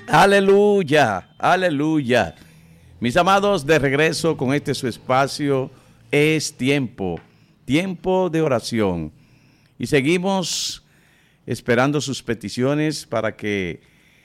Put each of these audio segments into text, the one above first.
Aleluya, aleluya. Mis amados, de regreso con este su espacio, es tiempo de oración. Y seguimos esperando sus peticiones para que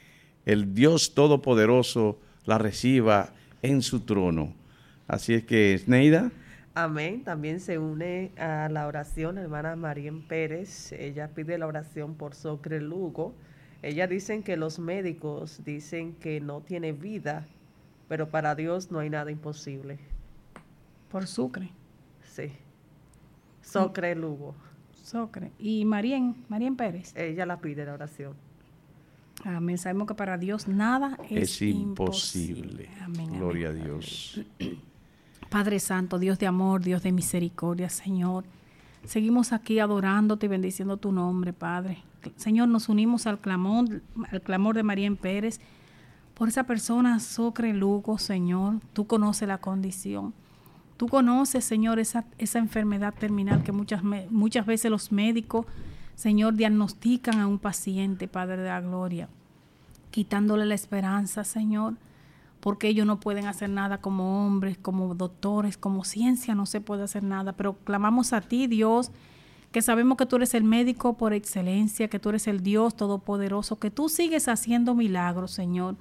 el Dios Todopoderoso la reciba en su trono. Así es que, Neida. Amén. También se une a la oración la hermana Marien Pérez. Ella pide la oración por Socre Lugo. Ella dicen que los médicos dicen que no tiene vida, pero para Dios no hay nada imposible. Por Sucre. Sí. Socre Lugo. Socre. Y Marien Pérez. Ella la pide la oración. Amén. Sabemos que para Dios nada es imposible. Amén. Gloria a Dios. Padre Santo, Dios de amor, Dios de misericordia, Señor. Seguimos aquí adorándote y bendiciendo tu nombre, Padre. Señor, nos unimos al clamor de Marien Pérez por esa persona, Socre Lugo, Señor. Tú conoces la condición. Tú conoces, Señor, esa enfermedad terminal que muchas veces los médicos, Señor, diagnostican a un paciente, Padre de la gloria, quitándole la esperanza, Señor, porque ellos no pueden hacer nada como hombres, como doctores, como ciencia, no se puede hacer nada. Pero clamamos a ti, Dios, que sabemos que tú eres el médico por excelencia, que tú eres el Dios todopoderoso, que tú sigues haciendo milagros, Señor.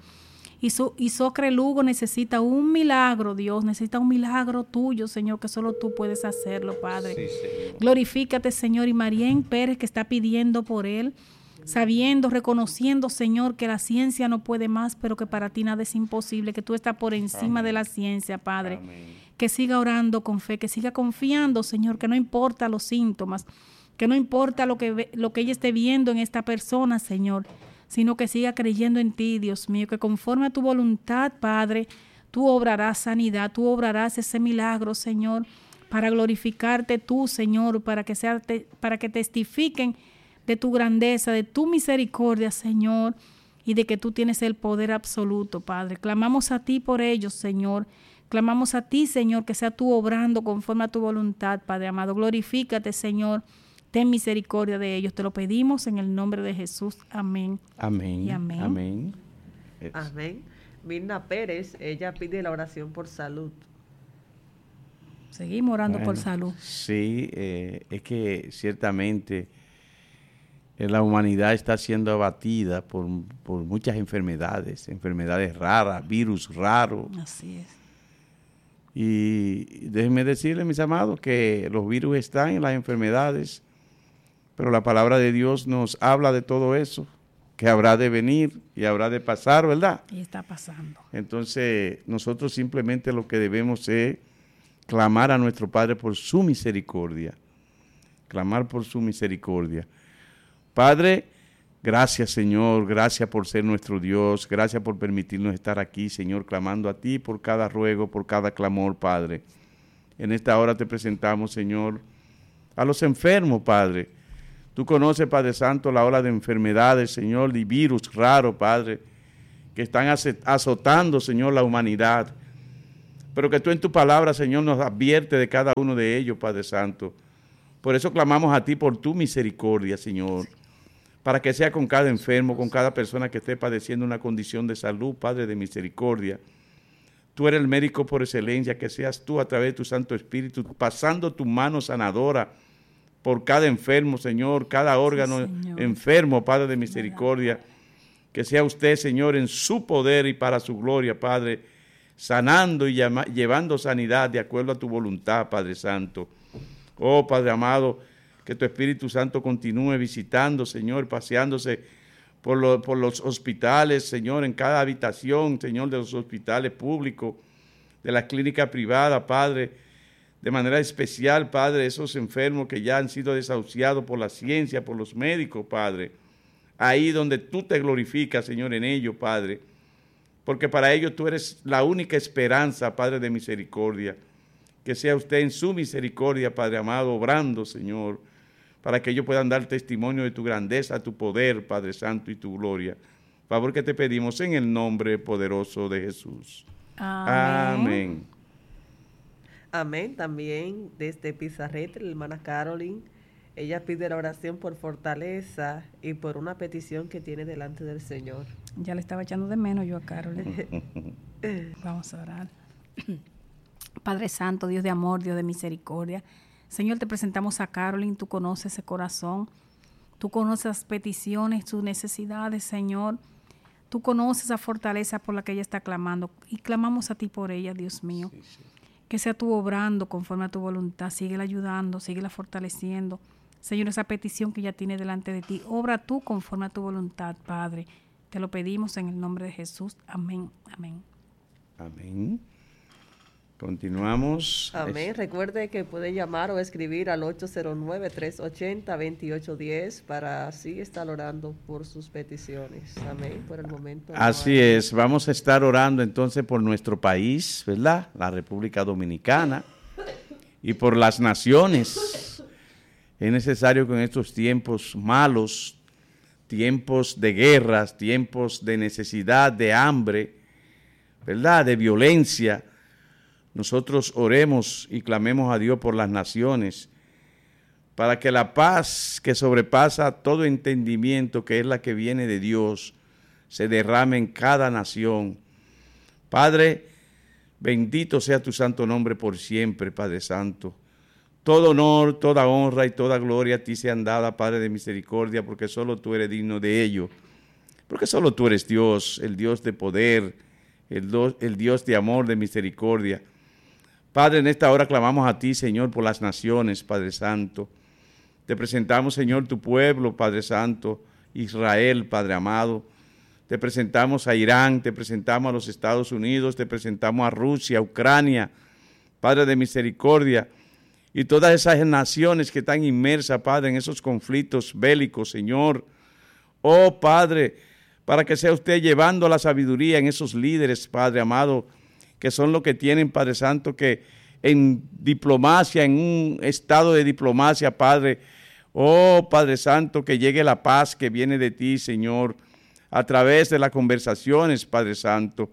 Y Socre Lugo necesita un milagro, Dios, necesita un milagro tuyo, Señor, que solo tú puedes hacerlo, Padre. Sí, Señor. Glorifícate, Señor, y Marien Pérez que está pidiendo por él, sabiendo, reconociendo, Señor, que la ciencia no puede más, pero que para ti nada es imposible, que tú estás por encima de la ciencia, Padre. Amén. Que siga orando con fe, que siga confiando, Señor, que no importa los síntomas, que no importa lo que ella esté viendo en esta persona, Señor, sino que siga creyendo en ti, Dios mío, que conforme a tu voluntad, Padre, tú obrarás sanidad, tú obrarás ese milagro, Señor, para glorificarte tú, Señor, para que testifiquen de tu grandeza, de tu misericordia, Señor, y de que tú tienes el poder absoluto, Padre. Clamamos a ti por ellos, Señor. Clamamos a ti, Señor, que sea tú obrando conforme a tu voluntad, Padre amado. Glorifícate, Señor. Ten misericordia de ellos. Te lo pedimos en el nombre de Jesús. Amén. Amén. Y amén. Amén. Amén. Mirna Pérez, ella pide la oración por salud. Seguimos orando por salud. Sí, es que ciertamente la humanidad está siendo abatida por muchas enfermedades raras, virus raros. Así es. Y déjenme decirles, mis amados, que los virus están en las enfermedades, pero la palabra de Dios nos habla de todo eso, que habrá de venir y habrá de pasar, ¿verdad? Y está pasando. Entonces, nosotros simplemente lo que debemos es clamar a nuestro Padre por su misericordia. Clamar por su misericordia. Padre, gracias, Señor, gracias por ser nuestro Dios, gracias por permitirnos estar aquí, Señor, clamando a ti por cada ruego, por cada clamor, Padre. En esta hora te presentamos, Señor, a los enfermos, Padre. Tú conoces, Padre Santo, la ola de enfermedades, Señor, de virus raros, Padre, que están azotando, Señor, la humanidad. Pero que tú en tu palabra, Señor, nos advierte de cada uno de ellos, Padre Santo. Por eso clamamos a ti por tu misericordia, Señor, para que sea con cada enfermo, con cada persona que esté padeciendo una condición de salud, Padre de misericordia. Tú eres el médico por excelencia, que seas tú a través de tu Santo Espíritu, pasando tu mano sanadora por cada enfermo, Señor, cada órgano enfermo, Padre de misericordia. Que sea usted, Señor, en su poder y para su gloria, Padre, sanando y llevando sanidad de acuerdo a tu voluntad, Padre Santo. Oh, Padre amado, que tu Espíritu Santo continúe visitando, Señor, paseándose por los hospitales, Señor, en cada habitación, Señor, de los hospitales públicos, de la clínica privada, Padre, de manera especial, Padre, esos enfermos que ya han sido desahuciados por la ciencia, por los médicos, Padre, ahí donde tú te glorificas, Señor, en ellos, Padre, porque para ellos tú eres la única esperanza, Padre de misericordia. Que sea usted en su misericordia, Padre amado, obrando, Señor, para que ellos puedan dar testimonio de tu grandeza, tu poder, Padre Santo, y tu gloria. Favor que te pedimos en el nombre poderoso de Jesús. Amén. Amén. También desde Pizarrete, la hermana Caroline, Ella pide la oración por fortaleza y por una petición que tiene delante del Señor. Ya le estaba echando de menos yo a Carolyn. Vamos a orar. Padre Santo, Dios de amor, Dios de misericordia. Señor, te presentamos a Carolyn. Tú conoces ese corazón. Tú conoces las peticiones, sus necesidades, Señor. Tú conoces esa fortaleza por la que ella está clamando. Y clamamos a ti por ella, Dios mío. Sí, sí. Que sea tú obrando conforme a tu voluntad. Síguela ayudando, síguela fortaleciendo. Señor, esa petición que ella tiene delante de ti, obra tú conforme a tu voluntad, Padre. Te lo pedimos en el nombre de Jesús. Amén, amén. Amén. Continuamos. Amén. Recuerde que puede llamar o escribir al 809-380-2810 para así estar orando por sus peticiones. Amén. Por el momento. Así es. Vamos a estar orando entonces por nuestro país, ¿verdad? La República Dominicana y por las naciones. Es necesario que en estos tiempos malos, tiempos de guerras, tiempos de necesidad, de hambre, ¿verdad? De violencia, nosotros oremos y clamemos a Dios por las naciones, para que la paz que sobrepasa todo entendimiento, que es la que viene de Dios, se derrame en cada nación. Padre, bendito sea tu santo nombre por siempre, Padre Santo. Todo honor, toda honra y toda gloria a ti sean dadas, Padre de misericordia, porque solo tú eres digno de ello. Porque solo tú eres Dios, el Dios de poder, el Dios de amor, de misericordia. Padre, en esta hora clamamos a ti, Señor, por las naciones, Padre Santo. Te presentamos, Señor, tu pueblo, Padre Santo, Israel, Padre amado. Te presentamos a Irán, te presentamos a los Estados Unidos, te presentamos a Rusia, a Ucrania, Padre de misericordia. Y todas esas naciones que están inmersas, Padre, en esos conflictos bélicos, Señor. Oh, Padre, para que sea usted llevando la sabiduría en esos líderes, Padre amado, que son los que tienen, Padre Santo, que en diplomacia, en un estado de diplomacia, Padre, oh Padre Santo, que llegue la paz que viene de ti, Señor, a través de las conversaciones, Padre Santo.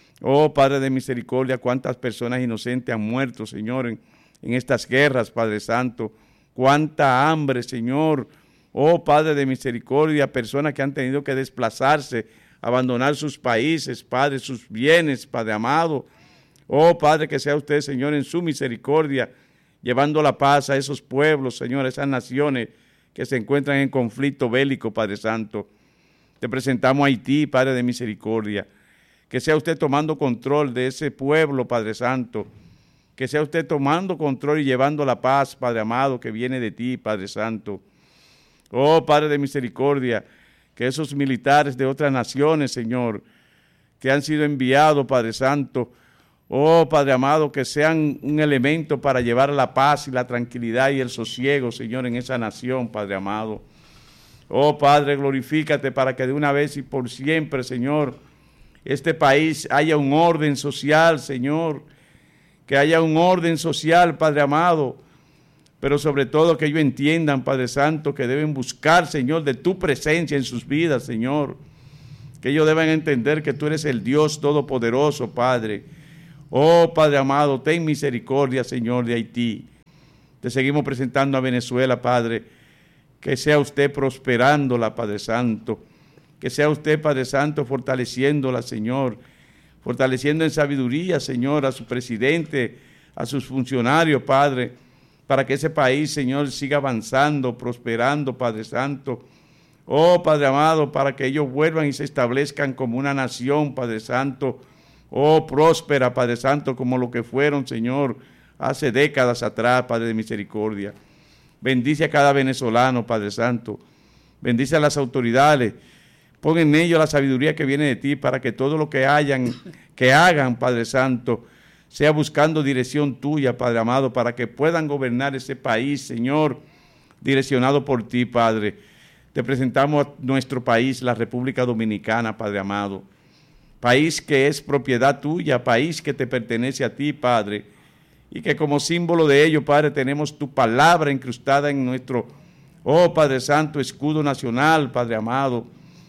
Oh Padre de misericordia, cuántas personas inocentes han muerto, Señor, en estas guerras, Padre Santo. Cuánta hambre, Señor. Oh Padre de misericordia, personas que han tenido que desplazarse, abandonar sus países, Padre, sus bienes, Padre amado. Oh, Padre, que sea usted, Señor, en su misericordia, llevando la paz a esos pueblos, Señor, a esas naciones que se encuentran en conflicto bélico, Padre Santo. Te presentamos a Haití, Padre de misericordia. Que sea usted tomando control de ese pueblo, Padre Santo. Que sea usted tomando control y llevando la paz, Padre amado, que viene de ti, Padre Santo. Oh, Padre de misericordia, que esos militares de otras naciones, Señor, que han sido enviados, Padre Santo, oh, Padre amado, que sean un elemento para llevar la paz y la tranquilidad y el sosiego, Señor, en esa nación, Padre amado. Oh, Padre, glorifícate para que de una vez y por siempre, Señor, este país haya un orden social, Señor, que haya un orden social, Padre amado, pero sobre todo que ellos entiendan, Padre Santo, que deben buscar, Señor, de tu presencia en sus vidas, Señor, que ellos deben entender que tú eres el Dios todopoderoso, Padre. Oh, Padre amado, ten misericordia, Señor, de Haití. Te seguimos presentando a Venezuela, Padre. Que sea usted prosperándola, Padre Santo. Que sea usted, Padre Santo, fortaleciéndola, Señor. Fortaleciendo en sabiduría, Señor, a su presidente, a sus funcionarios, Padre. Para que ese país, Señor, siga avanzando, prosperando, Padre Santo. Oh, Padre amado, para que ellos vuelvan y se establezcan como una nación, Padre Santo. Oh, próspera, Padre Santo, como lo que fueron, Señor, hace décadas atrás, Padre de misericordia. Bendice a cada venezolano, Padre Santo. Bendice a las autoridades. Pon en ellos la sabiduría que viene de ti para que todo lo que hagan, Padre Santo, sea buscando dirección tuya, Padre amado, para que puedan gobernar ese país, Señor, direccionado por ti, Padre. Te presentamos a nuestro país, la República Dominicana, Padre amado. País que es propiedad tuya, país que te pertenece a ti, Padre, y que como símbolo de ello, Padre, tenemos tu palabra incrustada en nuestro, oh Padre Santo, escudo nacional, Padre amado,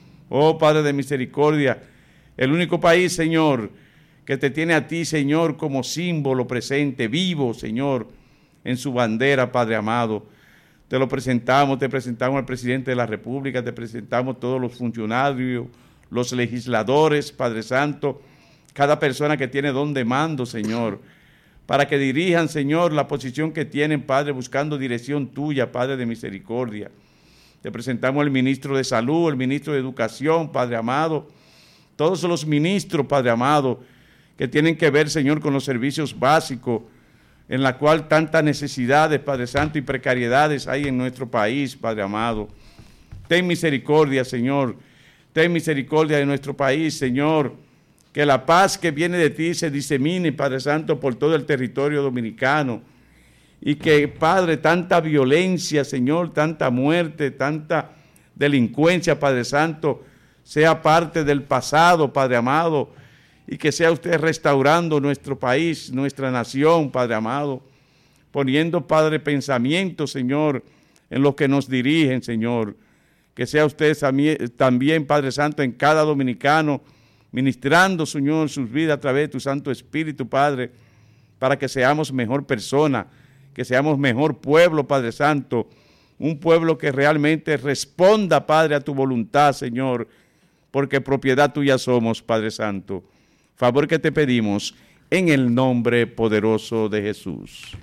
oh Padre de misericordia, el único país, Señor, que te tiene a ti, Señor, como símbolo presente, vivo, Señor, en su bandera, Padre amado. te presentamos al presidente de la República, te presentamos todos los funcionarios, los legisladores, Padre Santo, cada persona que tiene don de mando, Señor, para que dirijan, Señor, la posición que tienen, Padre, buscando dirección tuya, Padre de misericordia. Te presentamos al ministro de Salud, el ministro de Educación, Padre amado, todos los ministros, Padre amado, que tienen que ver, Señor, con los servicios básicos, en la cual tantas necesidades, Padre Santo, y precariedades hay en nuestro país, Padre amado. Ten misericordia, Señor. Ten misericordia de nuestro país, Señor. Que la paz que viene de ti se disemine, Padre Santo, por todo el territorio dominicano. Y que, Padre, tanta violencia, Señor, tanta muerte, tanta delincuencia, Padre Santo, sea parte del pasado, Padre amado, y que sea usted restaurando nuestro país, nuestra nación, Padre amado, poniendo, Padre, pensamientos, Señor, en los que nos dirigen, Señor. Que sea usted también, Padre Santo, en cada dominicano, ministrando, Señor, sus vidas a través de tu Santo Espíritu, Padre, para que seamos mejor persona, que seamos mejor pueblo, Padre Santo, un pueblo que realmente responda, Padre, a tu voluntad, Señor, porque propiedad tuya somos, Padre Santo. Favor que te pedimos en el nombre poderoso de Jesús.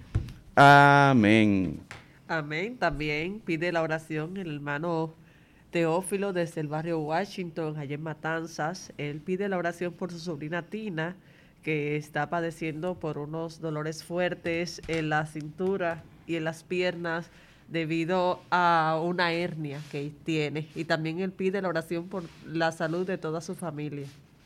Amén. Amén. También pide la oración el hermano Teófilo desde el barrio Washington, allá en Matanzas. Él pide la oración por su sobrina Tina, que está padeciendo por unos dolores fuertes en la cintura y en las piernas debido a una hernia que tiene. Y también él pide la oración por la salud de toda su familia.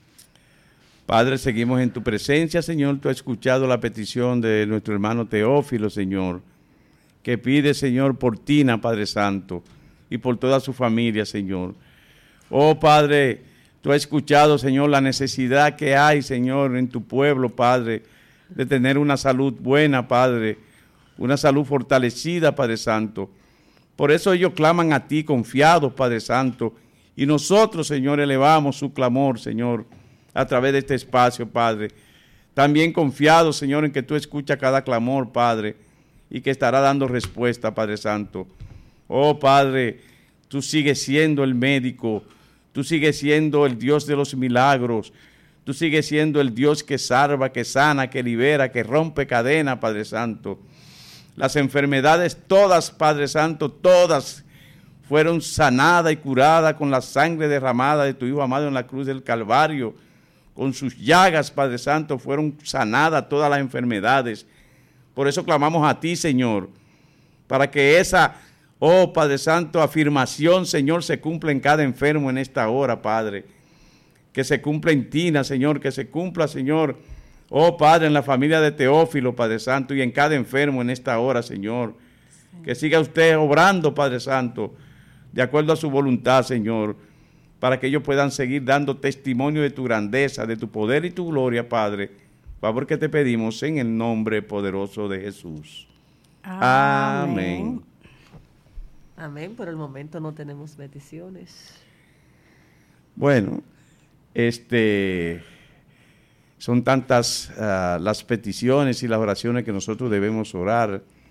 Padre, seguimos en tu presencia, Señor. Tú has escuchado la petición de nuestro hermano Teófilo, Señor, que pide, Señor, por Tina, Padre Santo, y por toda su familia, Señor. Oh, Padre, tú has escuchado, Señor, la necesidad que hay, Señor, en tu pueblo, Padre, de tener una salud buena, Padre, una salud fortalecida, Padre Santo. Por eso ellos claman a ti confiados, Padre Santo, y nosotros, Señor, elevamos su clamor, Señor, a través de este espacio, Padre. También confiados, Señor, en que tú escuchas cada clamor, Padre, y que estará dando respuesta, Padre Santo. Oh, Padre, tú sigues siendo el médico, tú sigues siendo el Dios de los milagros, tú sigues siendo el Dios que salva, que sana, que libera, que rompe cadenas, Padre Santo. Las enfermedades todas, Padre Santo, todas fueron sanadas y curadas con la sangre derramada de tu Hijo amado en la cruz del Calvario. Con sus llagas, Padre Santo, fueron sanadas todas las enfermedades. Por eso clamamos a ti, Señor, para que esa, oh Padre Santo, afirmación, Señor, se cumpla en cada enfermo en esta hora, Padre. Que se cumpla en Tina, Señor, que se cumpla, Señor, oh Padre, en la familia de Teófilo, Padre Santo, y en cada enfermo en esta hora, Señor. Sí. Que siga usted obrando, Padre Santo, de acuerdo a su voluntad, Señor, para que ellos puedan seguir dando testimonio de tu grandeza, de tu poder y tu gloria, Padre. Favor que te pedimos en el nombre poderoso de Jesús. Amén. Amén. Por el momento no tenemos peticiones. Bueno, son tantas las peticiones y las oraciones que nosotros debemos orar.